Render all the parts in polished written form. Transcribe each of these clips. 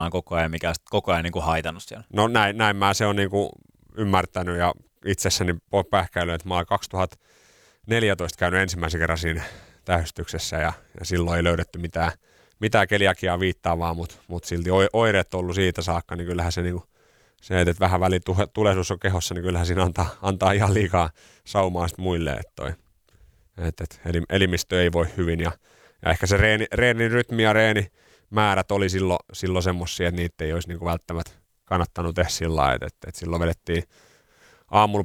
koko ajan, mikä on koko ajan niin kuin haitannut siellä. No näin mä se on niin kuin ymmärtänyt ja itsessäni pähkäilyä, että mä olen 2014 käynyt ensimmäisen kerran siinä tähystyksessä ja silloin ei löydetty mitään keliakiaa viittaavaa, mutta silti oireet on ollut siitä saakka, niin kyllähän se, niin kuin, se että vähän väliin tulehdus on kehossa, niin kyllähän siinä antaa ihan liikaa saumaa muille, että elimistö ei voi hyvin ja ehkä se reenin rytmi ja reenimäärät oli silloin semmoisia, että niitä ei olisi niin kuin välttämättä kannattanut tehdä sillä lailla, että silloin vedettiin aamulla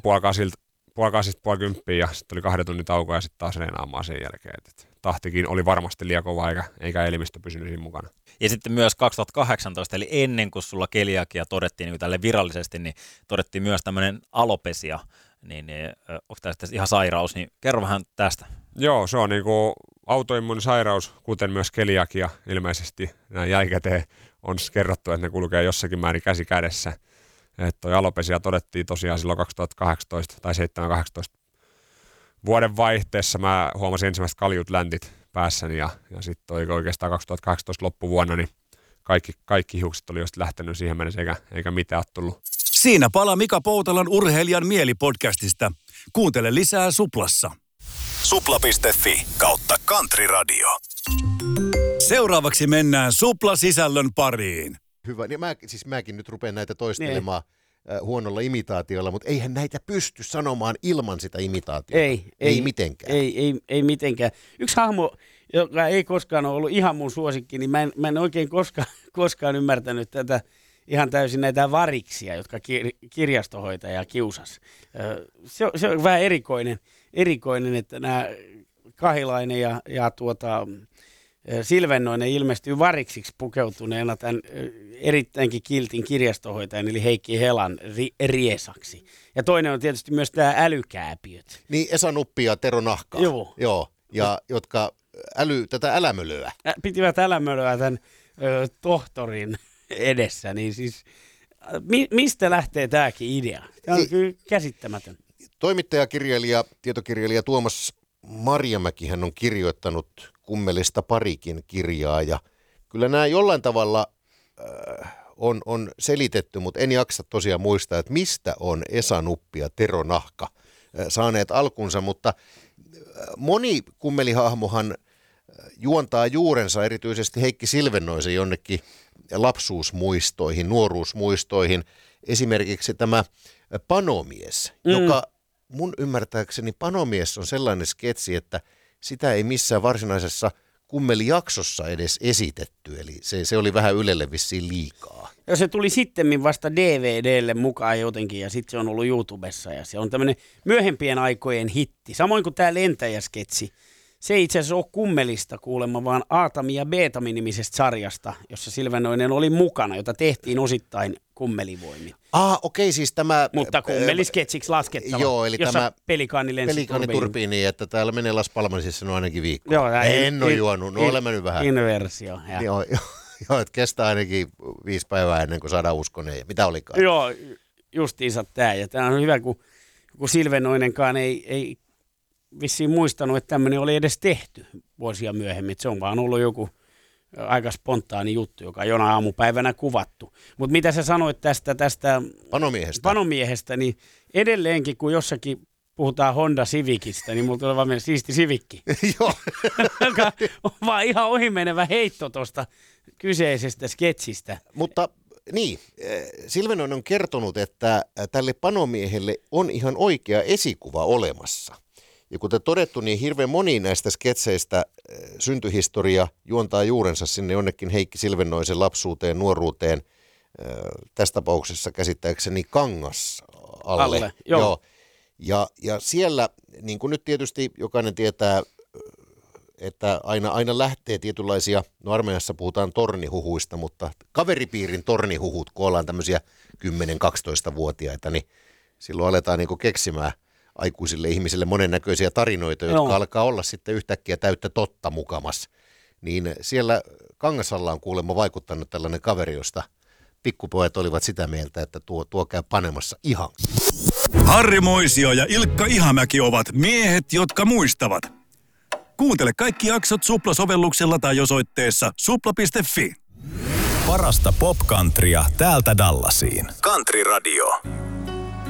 9:30 ja sitten oli 2 tunnin tauko ja sitten taas reenaamaan sen jälkeen. Et tahtikin oli varmasti liian kova eikä elimistö pysynyt siinä mukana. Ja sitten myös 2018, eli ennen kuin sulla keliakia todettiin niin tälle virallisesti, niin todettiin myös tämmöinen alopesia. Niin onko tästä ihan sairaus, niin kerro vähän tästä. Joo, se on niinku autoimmuunisairaus, kuten myös keliakia ilmeisesti. Näin jälkikäteen on kerrottu, että ne kulkee jossakin määrin käsi kädessä. Että toi alopesia todettiin tosiaan silloin 2018 tai 2018 vuoden vaihteessa. Mä huomasin ensimmäiset kaljut läntit päässäni ja sitten oikeastaan 2018 loppuvuonna niin kaikki hiukset oli just lähtenyt siihen mennessä eikä mitään tullut. Siinä palaa Mika Poutalan Urheilijan mielipodcastista. Kuuntele lisää Suplassa. Supla.fi/Country Radio. Seuraavaksi mennään Supla-sisällön pariin. Hyvä. Ja mäkin nyt rupean näitä toistelemaan huonolla imitaatiolla, mutta eihän näitä pysty sanomaan ilman sitä imitaatiota. Ei mitenkään. Ei mitenkään. Yksi hahmo, joka ei koskaan ole ollut ihan mun suosikki, niin mä en oikein koskaan ymmärtänyt tätä ihan täysin näitä variksia, jotka kirjastohoitaja kiusasi. Se on vähän erikoinen, että nämä Kahilainen ja Silvennoinen ilmestyy variksiksi pukeutuneena tämän erittäinkin kiltin kirjastohoitajan, eli Heikki Helan riesaksi. Ja toinen on tietysti myös tämä älykääpiöt. Niin, Esa Nuppi ja Tero Nahka. Joo. Ja jotka tätä älämölöä. Pitivät älämölöä tämän tohtorin edessä, niin siis mistä lähtee tämäkin idea? Tämä on kyllä käsittämätön. Toimittajakirjailija, tietokirjailija Tuomas Marjamäki hän on kirjoittanut kummelista parikin kirjaa ja kyllä nämä jollain tavalla on selitetty, mutta en jaksa tosiaan muistaa, että mistä on Esa Nuppi ja Tero Nahka saaneet alkunsa, mutta moni kummelihahmohan juontaa juurensa erityisesti Heikki Silvennoisen jonnekin lapsuusmuistoihin, nuoruusmuistoihin. Esimerkiksi tämä Panomies, joka mun ymmärtääkseni Panomies on sellainen sketsi, että sitä ei missään varsinaisessa kummelijaksossa edes esitetty, eli se oli vähän Ylelle vissiin liikaa. Ja se tuli sittemmin vasta DVDlle mukaan jotenkin, ja sitten se on ollut YouTubessa, ja se on tämmöinen myöhempien aikojen hitti, samoin kuin tämä Lentäjä-sketsi. Se ei itse asiassa ole kummelista kuulemma, vaan Aatami ja Beetami -nimisestä sarjasta, jossa Silvennoinen oli mukana, jota tehtiin osittain kummelivoimin. Okei, siis tämä... Mutta kummelisketsiksi laskettava, joo, eli jossa tämä pelikaani lensi turbiini, että täällä menee Las Palmasissa ainakin viikko. Joo, en ole juonut, olen mennyt vähän. Inversio. Joo, että kestää ainakin 5 päivää ennen kuin saadaan uskoneen. Mitä olikaan? Joo, justiinsa tämä. Ja tämä on hyvä, kun Silvennoinenkaan ei vissiin muistanut, että tämmöinen oli edes tehty vuosia myöhemmin. Että se on vaan ollut joku aika spontaani juttu, joka jonain aamupäivänä kuvattu. Mutta mitä sä sanoit tästä Panomiehestä, niin edelleenkin, kun jossakin puhutaan Honda Civicistä, niin mulla tulee vaan siisti Civicki. Joo. On vaan ihan ohimenevä heitto tuosta kyseisestä sketsistä. Mutta niin, Silvennoinen on kertonut, että tälle Panomiehelle on ihan oikea esikuva olemassa. Ja kuten todettu, niin hirveän moni näistä sketseistä syntyhistoria juontaa juurensa sinne jonnekin Heikki Silvennoisen lapsuuteen, nuoruuteen, tässä tapauksessa käsittääkseni Kangasalle. Joo. Ja siellä, niin kuin nyt tietysti jokainen tietää, että aina lähtee tietynlaisia, no armeijassa puhutaan tornihuhuista, mutta kaveripiirin tornihuhut, kun ollaan tämmöisiä 10-12-vuotiaita, niin silloin aletaan niin kuin keksimään aikuisille ihmisille monennäköisiä tarinoita, jotka alkaa olla sitten yhtäkkiä täyttä totta mukamas. Niin siellä Kangasalla on kuulemma vaikuttanut tällainen kaveri, josta pikkupojat olivat sitä mieltä, että tuo käy panemassa ihan. Harri Moisio ja Ilkka Ihamäki ovat miehet, jotka muistavat. Kuuntele kaikki jaksot Supla-sovelluksella tai osoitteessa supla.fi. Parasta popcountrya täältä Dallasiin. Country Radio.